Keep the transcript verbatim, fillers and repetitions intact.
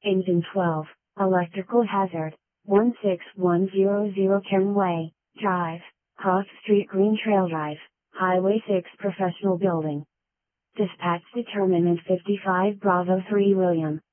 Engine twelve, electrical hazard, one six one zero zero Cairn Way, Drive, Cross Street Green Trail Drive, Highway six Professional Building. Dispatch determinant fifty-five Bravo three William.